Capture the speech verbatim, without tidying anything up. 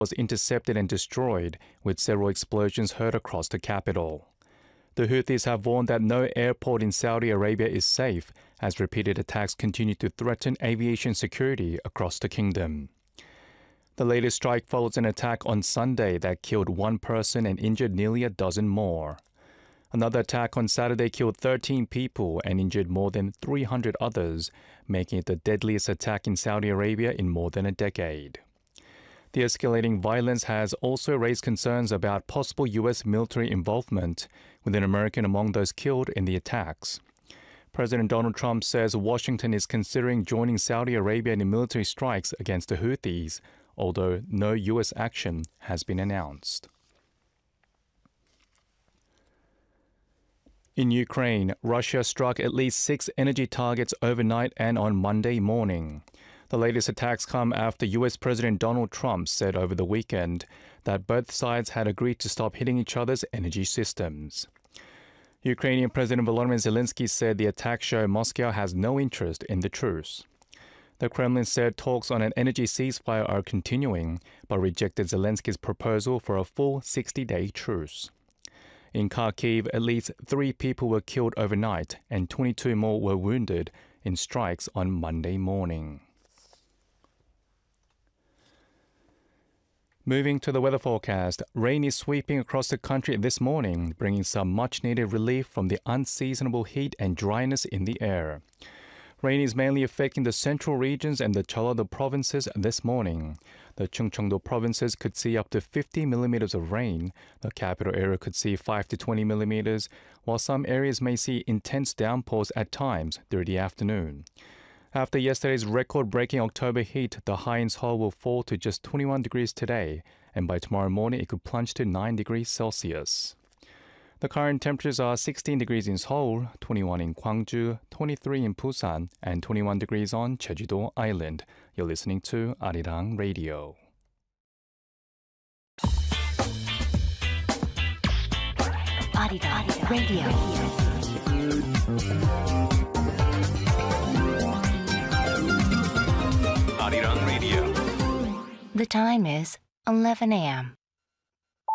was intercepted and destroyed, with several explosions heard across the capital. The Houthis have warned that no airport in Saudi Arabia is safe, as repeated attacks continue to threaten aviation security across the kingdom. The latest strike follows an attack on Sunday that killed one person and injured nearly a dozen more. Another attack on Saturday killed thirteen people and injured more than three hundred others, making it the deadliest attack in Saudi Arabia in more than a decade. The escalating violence has also raised concerns about possible U S military involvement, with an American among those killed in the attacks. President Donald Trump says Washington is considering joining Saudi Arabia in military strikes against the Houthis, although no U S action has been announced. In Ukraine, Russia struck at least six energy targets overnight and on Monday morning. The latest attacks come after U S President Donald Trump said over the weekend that both sides had agreed to stop hitting each other's energy systems. Ukrainian President Volodymyr Zelensky said the attacks show Moscow has no interest in the truce. The Kremlin said talks on an energy ceasefire are continuing, but rejected Zelensky's proposal for a full sixty-day truce. In Kharkiv, at least three people were killed overnight and twenty-two more were wounded in strikes on Monday morning. Moving to the weather forecast, rain is sweeping across the country this morning, bringing some much-needed relief from the unseasonable heat and dryness in the air. Rain is mainly affecting the central regions and the Jeollado provinces this morning. The Chungcheongdo provinces could see up to fifty millimeters of rain. The capital area could see five to twenty millimeters, while some areas may see intense downpours at times through the afternoon. After yesterday's record-breaking October heat, the high in Seoul will fall to just twenty-one degrees today, and by tomorrow morning it could plunge to nine degrees Celsius. The current temperatures are sixteen degrees in Seoul, twenty-one in Gwangju, twenty-three in Busan, and twenty-one degrees on Jeju-do Island. You're listening to Arirang Radio. Arirang Radio. Arirang Radio. The time is eleven a m